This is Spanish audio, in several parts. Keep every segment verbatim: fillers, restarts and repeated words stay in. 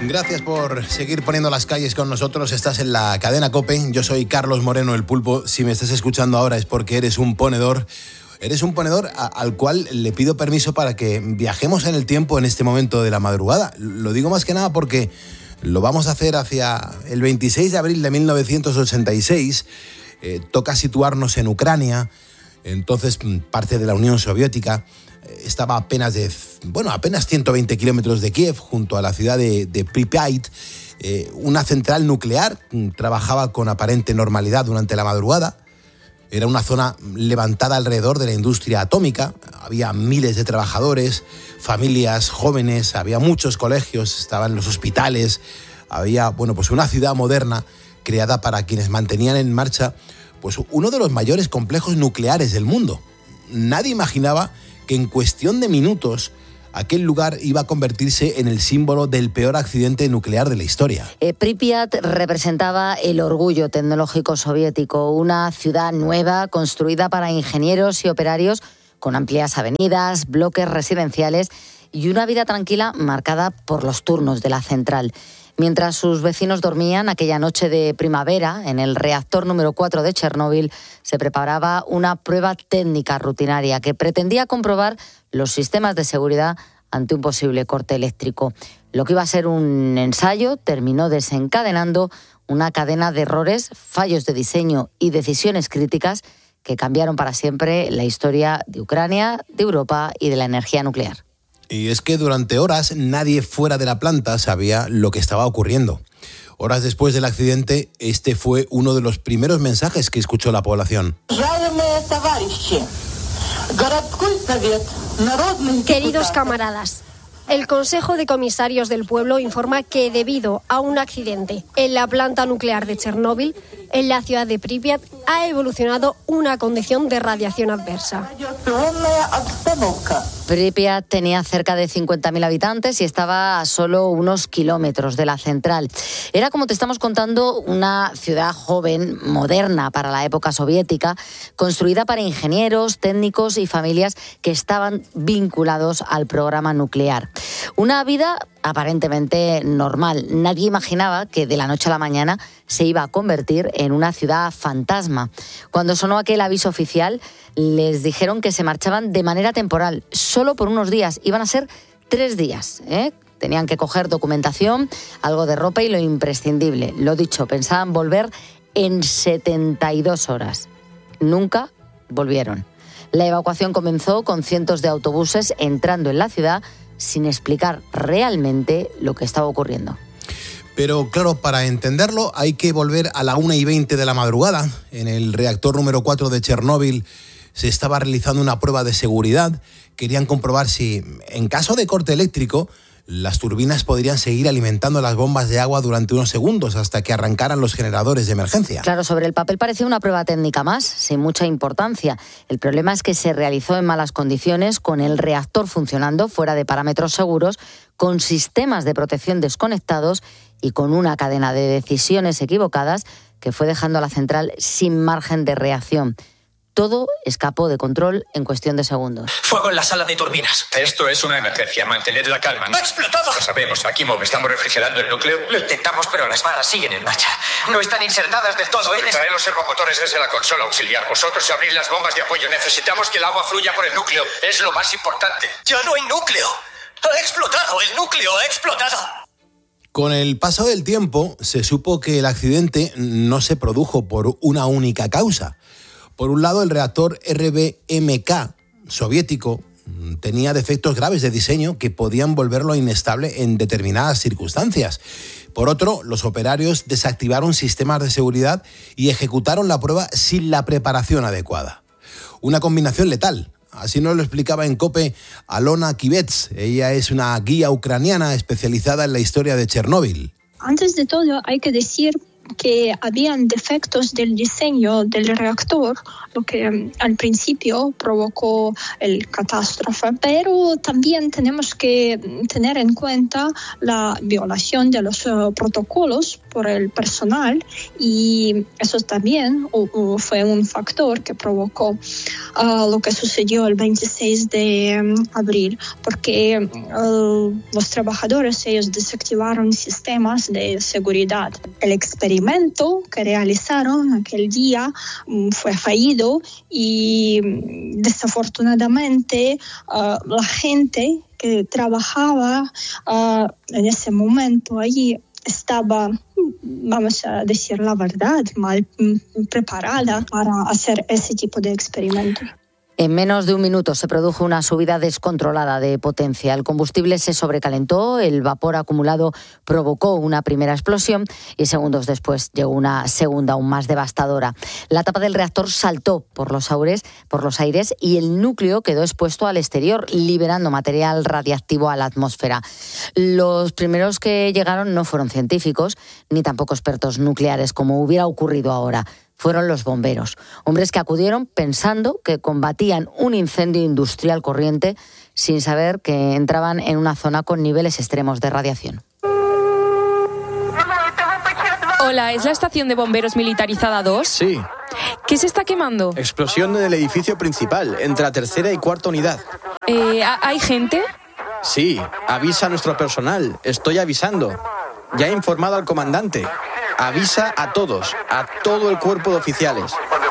Gracias por seguir poniendo las calles con nosotros. Estás en la cadena COPE. Yo soy Carlos Moreno, el Pulpo. Si me estás escuchando ahora es porque eres un ponedor. Eres un ponedor a, al cual le pido permiso para que viajemos en el tiempo en este momento de la madrugada. Lo digo más que nada porque lo vamos a hacer hacia el veintiséis de abril de mil novecientos ochenta y seis. Eh, toca situarnos en Ucrania, entonces parte de la Unión Soviética. Estaba apenas de, bueno, apenas ciento veinte kilómetros de Kiev, junto a la ciudad de, de Pripyat. Eh, una central nuclear trabajaba con aparente normalidad durante la madrugada. Era una zona levantada alrededor de la industria atómica. Había miles de trabajadores, familias, jóvenes, había muchos colegios, estaban los hospitales. Había, bueno, pues una ciudad moderna creada para quienes mantenían en marcha pues uno de los mayores complejos nucleares del mundo. Nadie imaginaba que en cuestión de minutos aquel lugar iba a convertirse en el símbolo del peor accidente nuclear de la historia. Eh, Pripyat representaba el orgullo tecnológico soviético, una ciudad nueva construida para ingenieros y operarios con amplias avenidas, bloques residenciales y una vida tranquila marcada por los turnos de la central. Mientras sus vecinos dormían aquella noche de primavera, en el reactor número cuatro de Chernóbil, se preparaba una prueba técnica rutinaria que pretendía comprobar los sistemas de seguridad ante un posible corte eléctrico. Lo que iba a ser un ensayo terminó desencadenando una cadena de errores, fallos de diseño y decisiones críticas que cambiaron para siempre la historia de Ucrania, de Europa y de la energía nuclear. Y es que durante horas nadie fuera de la planta sabía lo que estaba ocurriendo. Horas después del accidente, este fue uno de los primeros mensajes que escuchó la población. Queridos camaradas, el Consejo de Comisarios del Pueblo informa que debido a un accidente en la planta nuclear de Chernóbil, en la ciudad de Pripyat, ha evolucionado una condición de radiación adversa. Pripyat tenía cerca de cincuenta mil habitantes y estaba a solo unos kilómetros de la central. Era, como te estamos contando, una ciudad joven, moderna para la época soviética, construida para ingenieros, técnicos y familias que estaban vinculados al programa nuclear. Una vida aparentemente normal. Nadie imaginaba que de la noche a la mañana se iba a convertir en una ciudad fantasma. Cuando sonó aquel aviso oficial, les dijeron que se marchaban de manera temporal, solo por unos días. Iban a ser tres días, ¿eh? Tenían que coger documentación, algo de ropa y lo imprescindible. Lo dicho, pensaban volver en setenta y dos horas. Nunca volvieron. La evacuación comenzó con cientos de autobuses entrando en la ciudad sin explicar realmente lo que estaba ocurriendo. Pero claro, para entenderlo hay que volver a la una y veinte de la madrugada. En el reactor número cuatro de Chernóbil se estaba realizando una prueba de seguridad. Querían comprobar si, en caso de corte eléctrico, las turbinas podrían seguir alimentando las bombas de agua durante unos segundos hasta que arrancaran los generadores de emergencia. Claro, sobre el papel parecía una prueba técnica más, sin mucha importancia. El problema es que se realizó en malas condiciones, con el reactor funcionando fuera de parámetros seguros, con sistemas de protección desconectados y con una cadena de decisiones equivocadas que fue dejando a la central sin margen de reacción. Todo escapó de control en cuestión de segundos. Fuego en la sala de turbinas. Esto es una emergencia. Mantened la calma. ¡Ha explotado! Lo sabemos. Aquí Move. Estamos refrigerando el núcleo. Lo intentamos, pero las varas siguen en marcha. No están insertadas del todo. ¿eh? Traed los servomotores desde la consola auxiliar. Vosotros abrís las bombas de apoyo. Necesitamos que el agua fluya por el núcleo. Es lo más importante. ¡Ya no hay núcleo! ¡Ha explotado! ¡El núcleo ha explotado! Con el paso del tiempo, se supo que el accidente no se produjo por una única causa. Por un lado, el reactor R B M K soviético tenía defectos graves de diseño que podían volverlo inestable en determinadas circunstancias. Por otro, los operarios desactivaron sistemas de seguridad y ejecutaron la prueba sin la preparación adecuada. Una combinación letal. Así nos lo explicaba en COPE Alona Kivets. Ella es una guía ucraniana especializada en la historia de Chernóbil. Antes de todo, hay que decir que habían defectos del diseño del reactor, lo que um, al principio provocó el catástrofe, pero también tenemos que tener en cuenta la violación de los uh, protocolos por el personal, y eso también uh, uh, fue un factor que provocó uh, lo que sucedió el veintiséis de um, abril, porque uh, los trabajadores ellos desactivaron sistemas de seguridad. El experimento que realizaron aquel día um, fue fallido y um, desafortunadamente uh, la gente que trabajaba uh, en ese momento allí estaba, vamos a decir la verdad, mal preparada para hacer ese tipo de experimentos. En menos de un minuto se produjo una subida descontrolada de potencia. El combustible se sobrecalentó, el vapor acumulado provocó una primera explosión y segundos después llegó una segunda aún más devastadora. La tapa del reactor saltó por los aires, por los aires y el núcleo quedó expuesto al exterior, liberando material radiactivo a la atmósfera. Los primeros que llegaron no fueron científicos ni tampoco expertos nucleares, como hubiera ocurrido ahora. Fueron los bomberos, hombres que acudieron pensando que combatían un incendio industrial corriente sin saber que entraban en una zona con niveles extremos de radiación. Hola, ¿es la estación de bomberos militarizada dos? Sí. ¿Qué se está quemando? Explosión en el edificio principal, entre la tercera y cuarta unidad. Eh, ¿Hay gente? Sí, avisa a nuestro personal. Estoy avisando. Ya he informado al comandante. Avisa a todos, a todo el cuerpo de oficiales.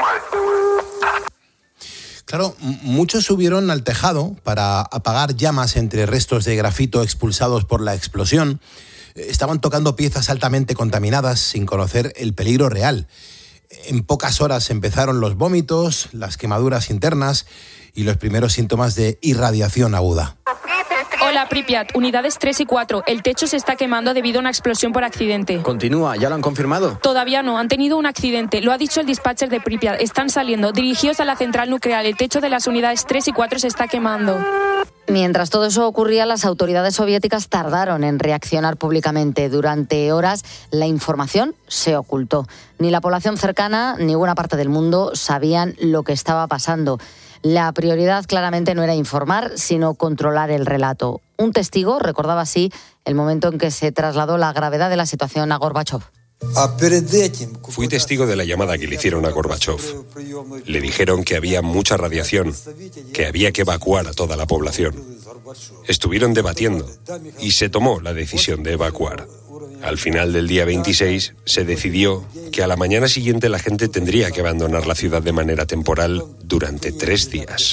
Claro, muchos subieron al tejado para apagar llamas entre restos de grafito expulsados por la explosión. Estaban tocando piezas altamente contaminadas sin conocer el peligro real. En pocas horas empezaron los vómitos, las quemaduras internas y los primeros síntomas de irradiación aguda. Hola, Pripyat, unidades tres y cuatro. El techo se está quemando debido a una explosión por accidente. Continúa, ¿ya lo han confirmado? Todavía no, han tenido un accidente. Lo ha dicho el dispatcher de Pripyat. Están saliendo. Dirigidos a la central nuclear. El techo de las unidades tres y cuatro se está quemando. Mientras todo eso ocurría, las autoridades soviéticas tardaron en reaccionar públicamente. Durante horas la información se ocultó. Ni la población cercana ni buena parte del mundo sabían lo que estaba pasando. La prioridad claramente no era informar, sino controlar el relato. Un testigo recordaba así el momento en que se trasladó la gravedad de la situación a Gorbachov. Fui testigo de la llamada que le hicieron a Gorbachov. Le dijeron que había mucha radiación, que había que evacuar a toda la población. Estuvieron debatiendo y se tomó la decisión de evacuar. Al final del día veintiséis se decidió que a la mañana siguiente la gente tendría que abandonar la ciudad de manera temporal durante tres días.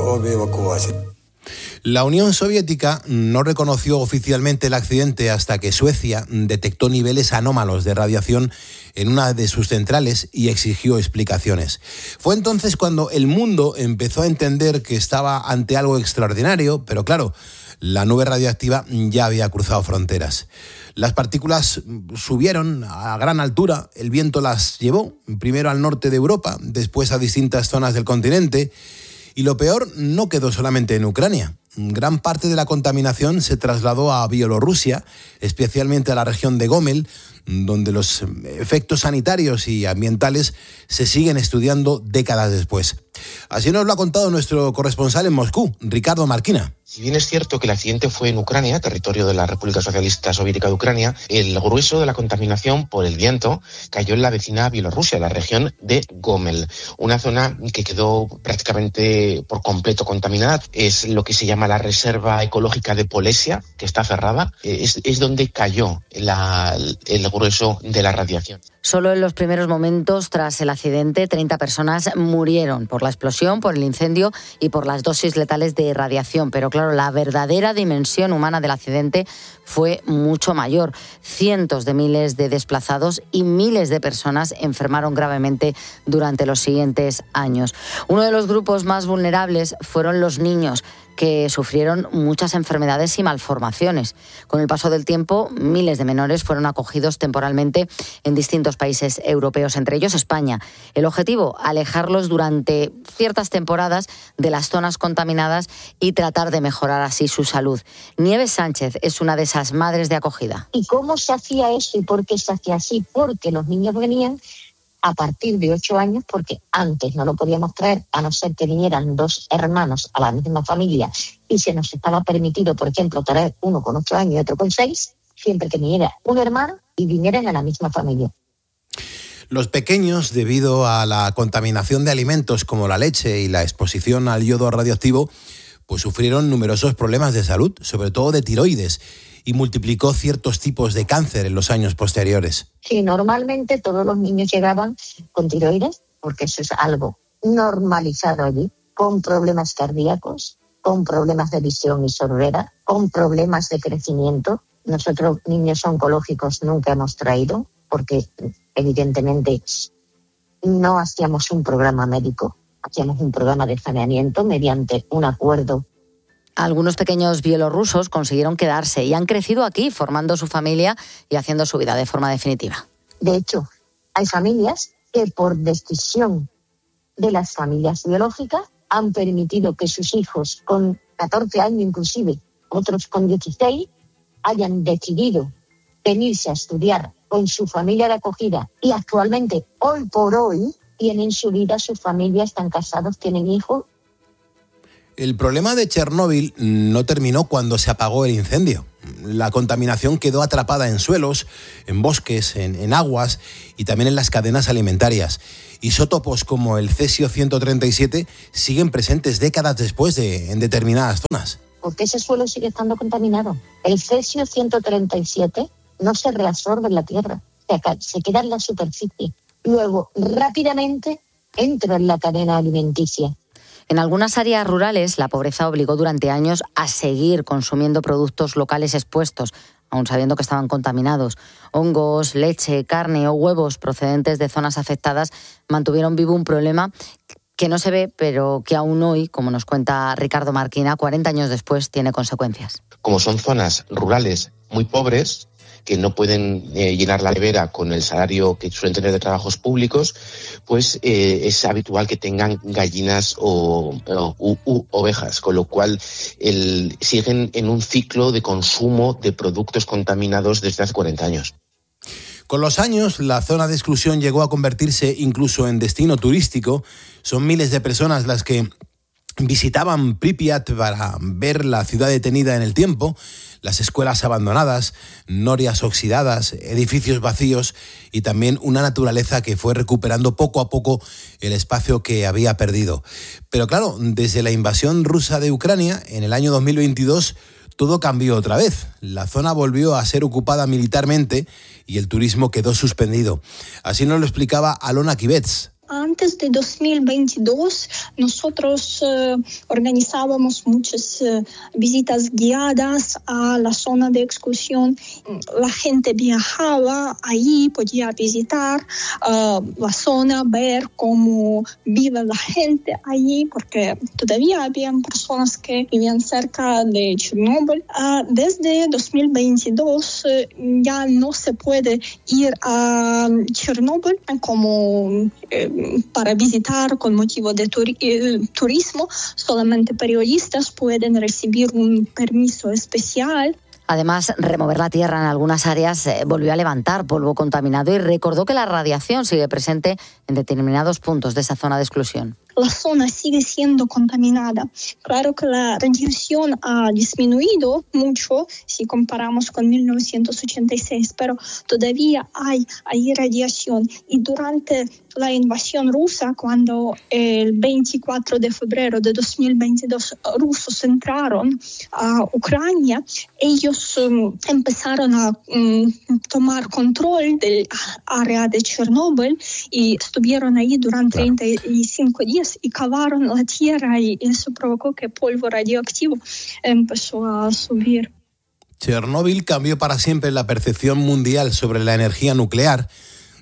La Unión Soviética no reconoció oficialmente el accidente hasta que Suecia detectó niveles anómalos de radiación en una de sus centrales y exigió explicaciones. Fue entonces cuando el mundo empezó a entender que estaba ante algo extraordinario, pero claro, la nube radiactiva ya había cruzado fronteras. Las partículas subieron a gran altura, el viento las llevó, primero al norte de Europa, después a distintas zonas del continente, y lo peor no quedó solamente en Ucrania. Gran parte de la contaminación se trasladó a Bielorrusia, especialmente a la región de Gómel, donde los efectos sanitarios y ambientales se siguen estudiando décadas después. Así nos lo ha contado nuestro corresponsal en Moscú, Ricardo Marquina. Si bien es cierto que el accidente fue en Ucrania, territorio de la República Socialista Soviética de Ucrania, el grueso de la contaminación por el viento cayó en la vecina Bielorrusia, la región de Gómel, una zona que quedó prácticamente por completo contaminada. Es lo que se llama la Reserva Ecológica de Polesia, que está cerrada. Es, es donde cayó la, el grueso de la radiación. Solo en los primeros momentos tras el accidente, treinta personas murieron por la explosión, por el incendio y por las dosis letales de radiación. Pero claro, la verdadera dimensión humana del accidente fue mucho mayor. Cientos de miles de desplazados y miles de personas enfermaron gravemente durante los siguientes años. Uno de los grupos más vulnerables fueron los niños. que sufrieron muchas enfermedades y malformaciones. Con el paso del tiempo, miles de menores fueron acogidos temporalmente en distintos países europeos, entre ellos España. El objetivo, alejarlos durante ciertas temporadas de las zonas contaminadas y tratar de mejorar así su salud. Nieves Sánchez es una de esas madres de acogida. ¿Y cómo se hacía eso y por qué se hacía así? Porque los niños venían a partir de ocho años, porque antes no lo podíamos traer, a no ser que vinieran dos hermanos a la misma familia, y se nos estaba permitido, por ejemplo, traer uno con ocho años y otro con seis, siempre que viniera un hermano y vinieran a la misma familia. Los pequeños, debido a la contaminación de alimentos como la leche y la exposición al yodo radioactivo, pues sufrieron numerosos problemas de salud, sobre todo de tiroides, y multiplicó ciertos tipos de cáncer en los años posteriores. Sí, normalmente todos los niños llegaban con tiroides, porque eso es algo normalizado allí, con problemas cardíacos, con problemas de visión y sordera, con problemas de crecimiento. Nosotros, niños oncológicos, nunca hemos traído, porque evidentemente no hacíamos un programa médico, hacíamos un programa de saneamiento mediante un acuerdo. Algunos pequeños bielorrusos consiguieron quedarse y han crecido aquí, formando su familia y haciendo su vida de forma definitiva. De hecho, hay familias que por decisión de las familias biológicas han permitido que sus hijos con catorce años inclusive, otros con dieciséis, hayan decidido venirse a estudiar con su familia de acogida y actualmente, hoy por hoy, tienen su vida, su familia, están casados, tienen hijos. El problema de Chernóbil no terminó cuando se apagó el incendio. La contaminación quedó atrapada en suelos, en bosques, en, en aguas y también en las cadenas alimentarias. Isótopos como el cesio ciento treinta y siete siguen presentes décadas después de, en determinadas zonas. Porque ese suelo sigue estando contaminado. El cesio ciento treinta y siete no se reabsorbe en la tierra, se queda en la superficie. Luego, rápidamente, entra en la cadena alimenticia. En algunas áreas rurales, la pobreza obligó durante años a seguir consumiendo productos locales expuestos, aun sabiendo que estaban contaminados. Hongos, leche, carne o huevos procedentes de zonas afectadas mantuvieron vivo un problema que no se ve, pero que aún hoy, como nos cuenta Ricardo Marquina, cuarenta años después, tiene consecuencias. Como son zonas rurales muy pobres, que no pueden eh, llenar la nevera con el salario que suelen tener de trabajos públicos, pues eh, es habitual que tengan gallinas o, o u, u, ovejas, con lo cual el, siguen en un ciclo de consumo de productos contaminados desde hace cuarenta años. Con los años, la zona de exclusión llegó a convertirse incluso en destino turístico. Son miles de personas las que visitaban Pripyat para ver la ciudad detenida en el tiempo, las escuelas abandonadas, norias oxidadas, edificios vacíos y también una naturaleza que fue recuperando poco a poco el espacio que había perdido. Pero claro, desde la invasión rusa de Ucrania, en el año dos mil veintidós, todo cambió otra vez. La zona volvió a ser ocupada militarmente y el turismo quedó suspendido. Así nos lo explicaba Alona Kivets. Antes de dos mil veintidós, nosotros eh, organizábamos muchas eh, visitas guiadas a la zona de exclusión. La gente viajaba ahí, podía visitar eh, la zona, ver cómo vive la gente allí, porque todavía habían personas que vivían cerca de Chernóbil. Eh, desde dos mil veintidós eh, ya no se puede ir a Chernóbil como eh, para visitar con motivo de turi- eh, turismo. Solamente periodistas pueden recibir un permiso especial. Además, remover la tierra en algunas áreas eh, volvió a levantar polvo contaminado y recordó que la radiación sigue presente en determinados puntos de esa zona de exclusión. La zona sigue siendo contaminada. Claro que la radiación ha disminuido mucho si comparamos con mil novecientos ochenta y seis, pero todavía hay, hay radiación. Y durante la invasión rusa, cuando el veinticuatro de febrero de dos mil veintidós rusos entraron a Ucrania, ellos um, empezaron a um, tomar control del área de Chernóbil y estuvieron ahí durante treinta y cinco días y cavaron la tierra y eso provocó que el polvo radioactivo empezó a subir. Chernóbil cambió para siempre la percepción mundial sobre la energía nuclear.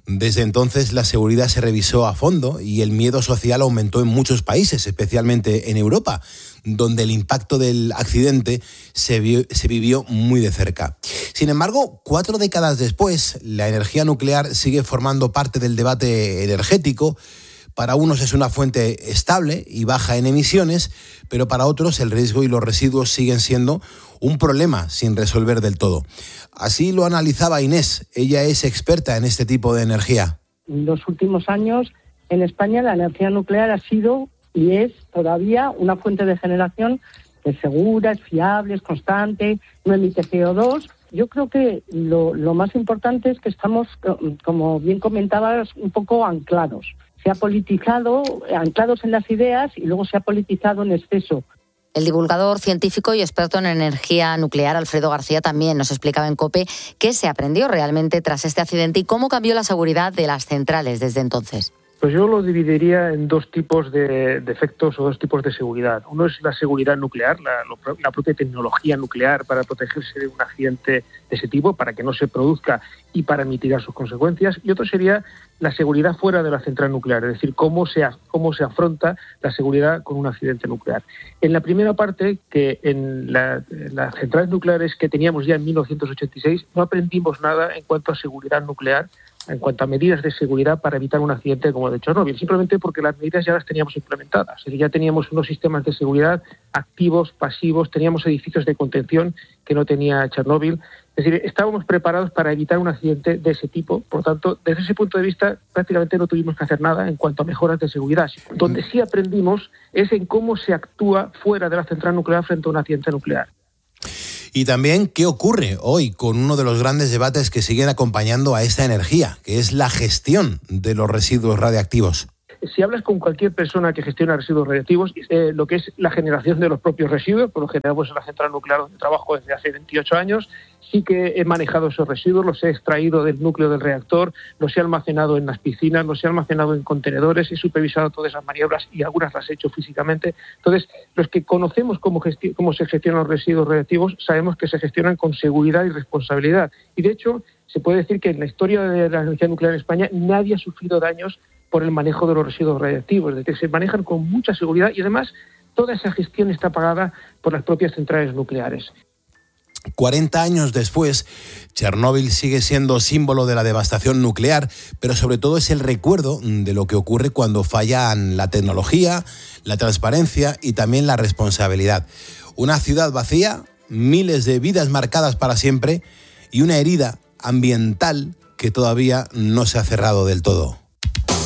Desde entonces la seguridad se revisó a fondo y el miedo social aumentó en muchos países, especialmente en Europa, donde el impacto del accidente se, vio, se vivió muy de cerca. Sin embargo, cuatro décadas después, la energía nuclear sigue formando parte del debate energético. Para unos es una fuente estable y baja en emisiones, pero para otros el riesgo y los residuos siguen siendo un problema sin resolver del todo. Así lo analizaba Inés. Ella es experta en este tipo de energía. En los últimos años, en España, la energía nuclear ha sido y es todavía una fuente de generación que es segura, es fiable, es constante, no emite C O dos. Yo creo que lo, lo más importante es que estamos, como bien comentabas, un poco anclados. Se ha politizado, anclados en las ideas, y luego se ha politizado en exceso. El divulgador científico y experto en energía nuclear, Alfredo García, también nos explicaba en COPE qué se aprendió realmente tras este accidente y cómo cambió la seguridad de las centrales desde entonces. Pues yo lo dividiría en dos tipos de, de efectos o dos tipos de seguridad. Uno es la seguridad nuclear, la, la propia tecnología nuclear para protegerse de un accidente de ese tipo, para que no se produzca y para mitigar sus consecuencias. Y otro sería la seguridad fuera de la central nuclear, es decir, cómo se, cómo se afronta la seguridad con un accidente nuclear. En la primera parte, que en la, las centrales nucleares que teníamos ya en mil novecientos ochenta y seis, no aprendimos nada en cuanto a seguridad nuclear, en cuanto a medidas de seguridad para evitar un accidente como el de Chernóbil, simplemente porque las medidas ya las teníamos implementadas. Es decir, ya teníamos unos sistemas de seguridad activos, pasivos, teníamos edificios de contención que no tenía Chernóbil. Es decir, estábamos preparados para evitar un accidente de ese tipo. Por lo tanto, desde ese punto de vista, prácticamente no tuvimos que hacer nada en cuanto a mejoras de seguridad. Donde sí aprendimos es en cómo se actúa fuera de la central nuclear frente a un accidente nuclear. Y también qué ocurre hoy con uno de los grandes debates que siguen acompañando a esta energía, que es la gestión de los residuos radiactivos. Si hablas con cualquier persona que gestiona residuos radiactivos, eh, lo que es la generación de los propios residuos, por lo general pues en la central nuclear donde trabajo desde hace veintiocho años, sí que he manejado esos residuos, los he extraído del núcleo del reactor, los he almacenado en las piscinas, los he almacenado en contenedores, he supervisado todas esas maniobras y algunas las he hecho físicamente. Entonces, los que conocemos cómo, gesti- cómo se gestionan los residuos radiactivos, sabemos que se gestionan con seguridad y responsabilidad. Y de hecho, se puede decir que en la historia de la energía nuclear en España nadie ha sufrido daños por el manejo de los residuos radiactivos, es decir, se manejan con mucha seguridad y además toda esa gestión está pagada por las propias centrales nucleares. cuarenta años después, Chernóbil sigue siendo símbolo de la devastación nuclear, pero sobre todo es el recuerdo de lo que ocurre cuando fallan la tecnología, la transparencia y también la responsabilidad. Una ciudad vacía, miles de vidas marcadas para siempre y una herida ambiental que todavía no se ha cerrado del todo.